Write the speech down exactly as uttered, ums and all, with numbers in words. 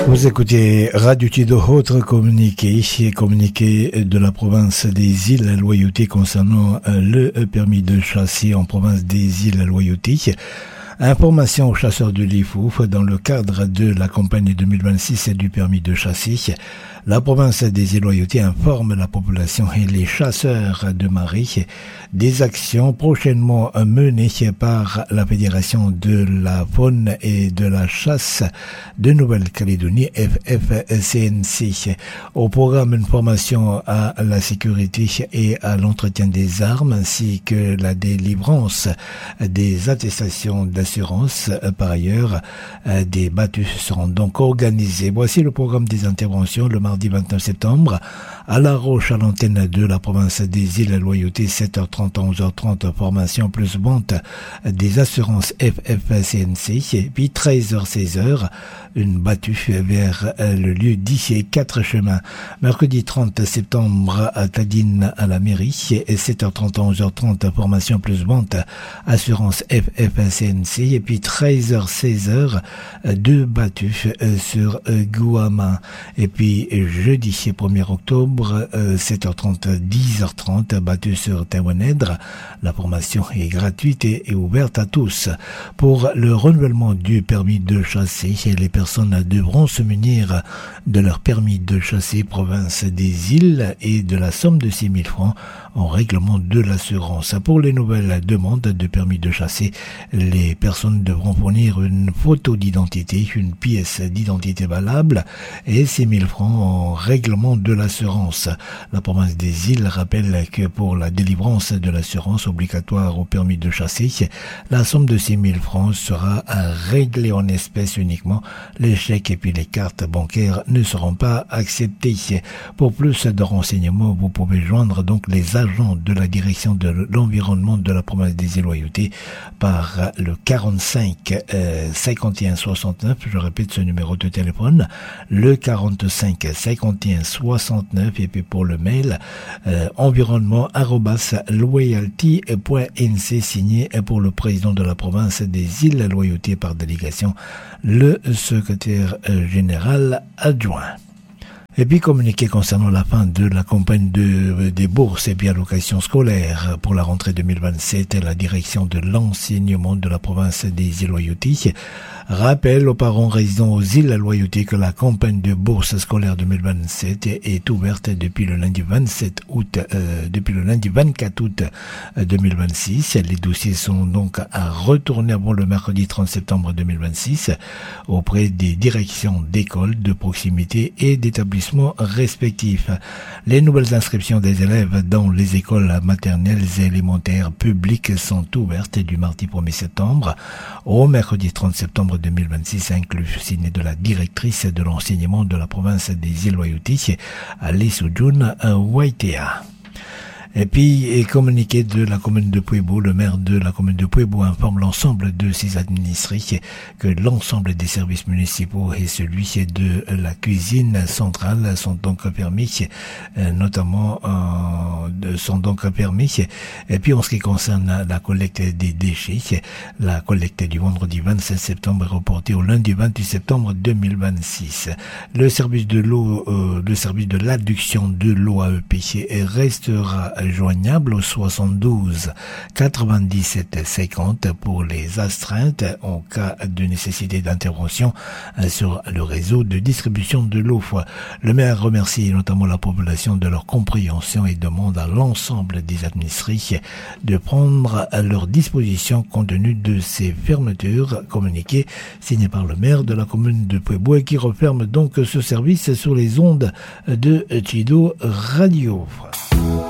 Vous écoutez Radio Tido, autre communiqué, communiqué de la province des îles Loyauté concernant le permis de chasser en province des îles Loyauté. Information aux chasseurs de l'I F O F dans le cadre de la campagne deux mille vingt-six du permis de chasser. La province des îles Loyauté informe la population et les chasseurs de marée des actions prochainement menées par la Fédération de la faune et de la chasse de Nouvelle-Calédonie, F F C N C. Au programme, une formation à la sécurité et à l'entretien des armes ainsi que la délivrance des attestations d'assurance. Par ailleurs, des battues seront donc organisées. Voici le programme des interventions le mardi vingt-neuf septembre à La Roche, à l'antenne de la province des îles Loyauté, sept heures trente à onze heures trente, formation plus vente des assurances F F C N C, puis treize heures seize heures, une battue vers le lieu dit quatre chemins. Mercredi trente septembre à Tadine à la mairie, sept heures trente à onze heures trente, formation plus vente assurance F F C N C, et puis treize heures seize heures, deux battues sur Guama. Et puis jeudi premier octobre, sept heures trente, dix heures trente, battue sur Tawanèdre. La formation est gratuite et est ouverte à tous. Pour le renouvellement du permis de chasser, les personnes devront se munir de leur permis de chasser province des îles et de la somme de six mille francs en règlement de l'assurance. Pour les nouvelles demandes de permis de chasser, les personnes devront fournir une photo d'identité, une pièce d'identité valable et six mille francs en règlement de l'assurance. La province des îles rappelle que pour la délivrance de l'assurance obligatoire au permis de chasser, la somme de six mille francs sera réglée en espèces uniquement. Les chèques et puis les cartes bancaires ne seront pas acceptés. Pour plus de renseignements, vous pouvez joindre donc les agents de la direction de l'environnement de la province des îles Loyauté par le quarante-cinq cinquante et un soixante-neuf. Je répète ce numéro de téléphone, le quarante-cinq cinquante et un soixante-neuf, et puis pour le mail euh, environnement arobase loyalty point n c, signé pour le président de la province des îles Loyauté par délégation, le secrétaire général adjoint. Et puis communiqué concernant la fin de la campagne de, des bourses et puis allocations scolaires pour la rentrée deux mille vingt-sept, la direction de l'enseignement de la province des îles Loyauté rappelle aux parents résidant aux îles Loyauté que la campagne de bourse scolaire deux mille vingt-sept est ouverte depuis le lundi vingt-sept août, euh, depuis le lundi vingt-quatre août deux mille vingt-six. Les dossiers sont donc à retourner avant le mercredi trente septembre deux mille vingt-six auprès des directions d'écoles de proximité et d'établissements respectifs. Les nouvelles inscriptions des élèves dans les écoles maternelles et élémentaires publiques sont ouvertes du mardi premier septembre au mercredi trente septembre deux mille vingt-six, inclus, signé de la directrice de l'enseignement de la province des îles Loyauté, Alice Ujun Waitea. Et puis, et communiqué de la commune de Pueblo, le maire de la commune de Pueblo informe l'ensemble de ses administrés que l'ensemble des services municipaux et celui de la cuisine centrale sont donc permis, notamment euh, sont donc permis. Et puis, en ce qui concerne la collecte des déchets, la collecte du vendredi vingt-sept septembre est reportée au lundi vingt-huit septembre deux mille vingt-six. Le service de l'eau, euh, le service de l'adduction de l'eau A E P restera joignable au soixante-douze quatre-vingt-dix-sept cinquante pour les astreintes en cas de nécessité d'intervention sur le réseau de distribution de l'eau. Le maire remercie notamment la population de leur compréhension et demande à l'ensemble des administrés de prendre à leur disposition compte tenu de ces fermetures communiquées, signées par le maire de la commune de Pueblo et qui referme donc ce service sur les ondes de Tido Radio.